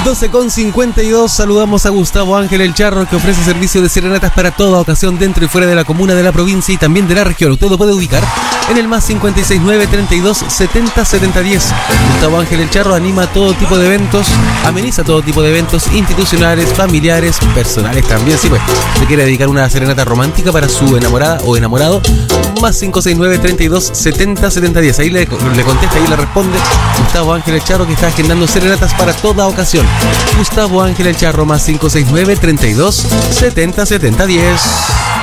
12:52, saludamos a Gustavo Ángel El Charro, que ofrece servicio de serenatas para toda ocasión dentro y fuera de la comuna, de la provincia y también de la región. Usted lo puede ubicar en el más 569 32 70 70 10. Gustavo Ángel El Charro anima todo tipo de eventos, ameniza todo tipo de eventos institucionales, familiares, personales también. Si pues se quiere dedicar una serenata romántica para su enamorada o enamorado, más 569 32 70 70 10. Ahí le contesta y le responde Gustavo Ángel El Charro, que está agendando serenatas para toda ocasión. Gustavo Ángel El Charro, más 569 32 70 70 10.